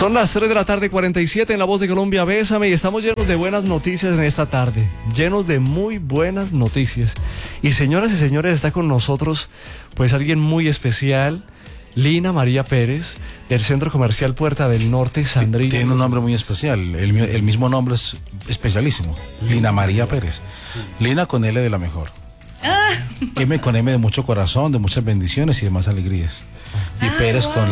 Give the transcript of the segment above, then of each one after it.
Son las 3 de la tarde, 47 en La Voz de Colombia, Bésame, y estamos llenos de buenas noticias en esta tarde, llenos de muy buenas noticias. Y señoras y señores, está con nosotros pues alguien muy especial, Lina María Pérez, del Centro Comercial Puerta del Norte, Sandrina. Tiene un nombre muy especial, el mismo nombre es especialísimo, Lina María Pérez. Lina con L de la mejor. M con M de mucho corazón, de muchas bendiciones y de más alegrías. Y Pérez con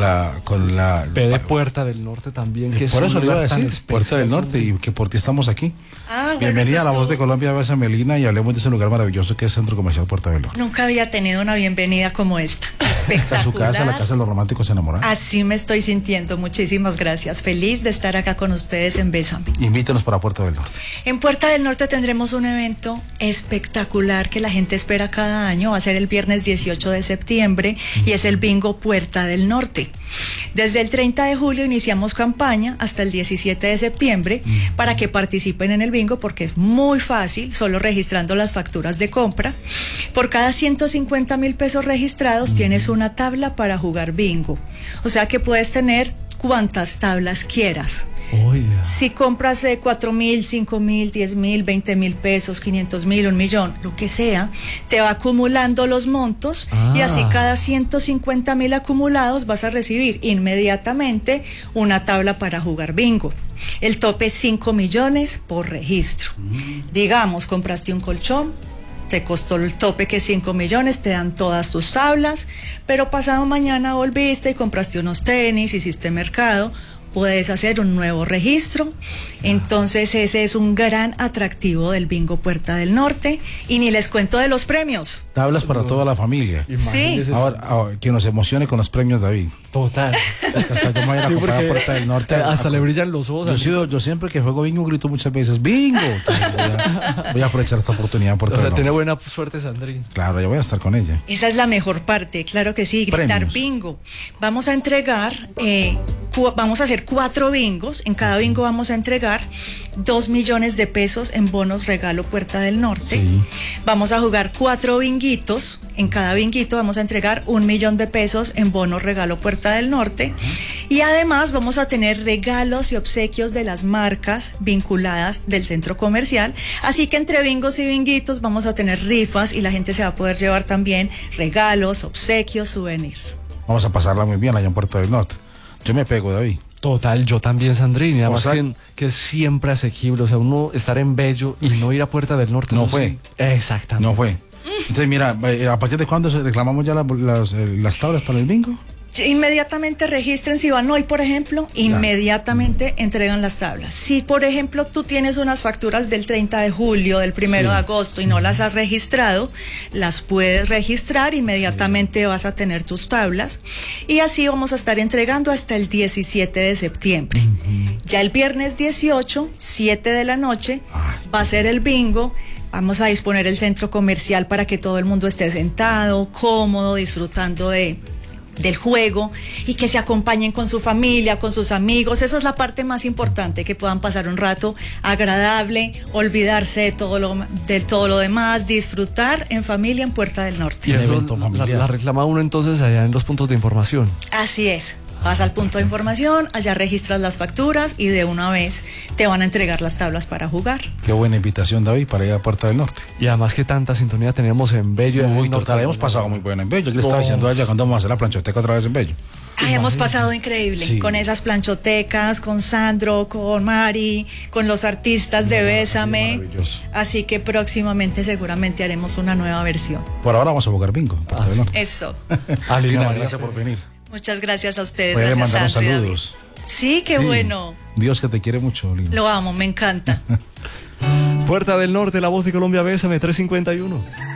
la P de Puerta del Norte también, que por es eso un le iba a lugar tan decir, Puerta del Norte, y que por ti estamos aquí. Bueno, bienvenida a La Voz de Colombia, Bésame, Lina, y hablemos de ese lugar maravilloso que es Centro Comercial Puerta del Norte. Nunca había tenido una bienvenida como esta. Espectacular. Esta es su casa, la casa de los románticos enamorados. Así me estoy sintiendo. Muchísimas gracias. Feliz de estar acá con ustedes en Bésame. Invítenos para Puerta del Norte. En Puerta del Norte tendremos un evento espectacular que la gente espera cada año. Va a ser el viernes 18 de septiembre y es el Bingo Puerta del Norte. Desde el 30 de julio iniciamos campaña hasta el 17 de septiembre para que participen en el bingo, porque es muy fácil, solo registrando las facturas de compra. Por cada 150.000 pesos registrados tienes una tabla para jugar bingo. O sea que puedes tener cuantas tablas quieras. Oiga. Si compras 4.000, 5.000, 10.000, 20.000 pesos, 500.000, 1.000.000, lo que sea, te va acumulando los montos y así cada 150.000 acumulados vas a recibir inmediatamente una tabla para jugar bingo. El tope es 5 millones por registro. Digamos, compraste un colchón, te costó el tope que es 5 millones, te dan todas tus tablas, pero pasado mañana volviste y compraste unos tenis, hiciste mercado, puedes hacer un nuevo registro. Entonces ese es un gran atractivo del Bingo Puerta del Norte, y ni les cuento de los premios. Tablas para toda la familia. Sí. Ahora, que nos emocione con los premios, David. Total. Hasta yo me voy a ir a comprar a Puerta del Norte. Hasta le brillan los ojos. Yo siempre que juego bingo grito muchas veces, ¡bingo! Voy a aprovechar esta oportunidad en Puerta del Norte. Tiene buena suerte, Sandrina. Claro, yo voy a estar con ella. Esa es la mejor parte, claro que sí, gritar Premios. bingo. Vamos a entregar, vamos a hacer 4 bingos. En cada bingo vamos a entregar 2 millones de pesos en bonos regalo Puerta del Norte. Sí. Vamos a jugar 4 binguitos. En cada binguito vamos a entregar 1 millón de pesos en bonos regalo Puerta del Norte. Y además vamos a tener regalos y obsequios de las marcas vinculadas del centro comercial. Así que entre bingos y binguitos vamos a tener rifas y la gente se va a poder llevar también regalos, obsequios, souvenirs. Vamos a pasarla muy bien allá en Puerta del Norte. Yo me pego, David. Total, yo también, Sandrina. Y además O sea, que es siempre asequible. O sea, uno estar en Bello y no ir a Puerta del Norte. No fue. Exactamente. No fue. Entonces, mira, ¿a partir de cuándo reclamamos ya las tablas para el bingo? Inmediatamente registren. Si van hoy, por ejemplo, inmediatamente entregan las tablas. Si, por ejemplo, tú tienes unas facturas del 30 de julio, del 1 de agosto y no las has registrado, las puedes registrar, inmediatamente vas a tener tus tablas, y así vamos a estar entregando hasta el 17 de septiembre. Ya el viernes 18, 7 de la noche, va a ser el bingo. Vamos a disponer el centro comercial para que todo el mundo esté sentado, cómodo, disfrutando del juego, y que se acompañen con su familia, con sus amigos. Esa es la parte más importante, que puedan pasar un rato agradable, olvidarse de todo lo demás, disfrutar en familia en Puerta del Norte. Y Un eso evento familiar. la reclama uno entonces allá en los puntos de información. Así es. Vas al punto de información, allá registras las facturas y de una vez te van a entregar las tablas para jugar. Qué buena invitación, David, para ir a Puerta del Norte. Y además que tanta sintonía tenemos en Bello. Uy, total, hemos pasado muy bueno en Bello. Yo le estaba diciendo a ella cuando vamos a hacer la planchoteca otra vez en Bello. Hemos pasado increíble, Sí. con esas planchotecas, con Sandro, con Mari, con los artistas de Bésame. Maravilloso. Así que próximamente seguramente haremos una nueva versión. Por ahora vamos a jugar bingo en Puerta del Norte. Eso. Lina, Gracias por venir. Muchas gracias a ustedes. Voy a Gracias, mandar Sandro y David. saludos. Sí, qué bueno. Dios que te quiere mucho, Lina. Lo amo, me encanta. Puerta del Norte, La Voz de Colombia, Bésame, 351.